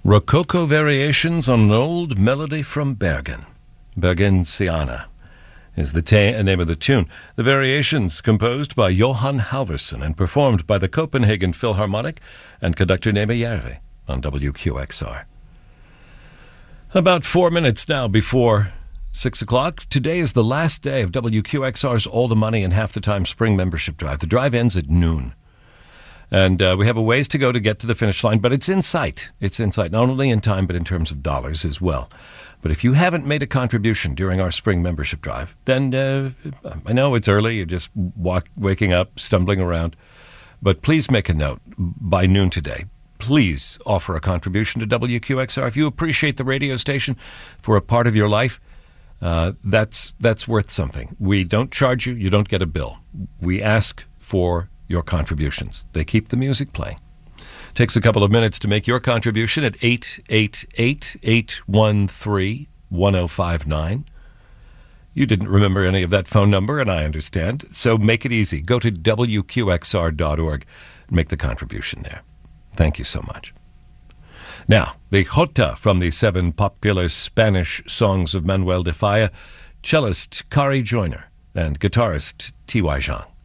Rococo variations on an old melody from Bergen. Bergensiana is the name of the tune. The variations composed by Johan Halvorsen and performed by the Copenhagen Philharmonic and conductor Neme Järvi on WQXR. About 4 minutes now before 6 o'clock. Today is the last day of WQXR's All the Money and Half the Time Spring Membership Drive. The drive ends at noon. And we have a ways to go to get to the finish line, but it's in sight. It's in sight, not only in time, but in terms of dollars as well. But if you haven't made a contribution during our spring membership drive, then I know it's early, you're just waking up, stumbling around, but please make a note by noon today. Please offer a contribution to WQXR. If you appreciate the radio station for a part of your life, that's worth something. We don't charge you. You don't get a bill. We ask for your contributions. They keep the music playing. Takes a couple of minutes to make your contribution at 888-813-1059. You didn't remember any of that phone number, and I understand. So make it easy. Go to WQXR.org and make the contribution there. Thank you so much. Now, the Jota from the 7 popular Spanish songs of Manuel de Falla, cellist Kari Joyner, and guitarist T.Y. Jean.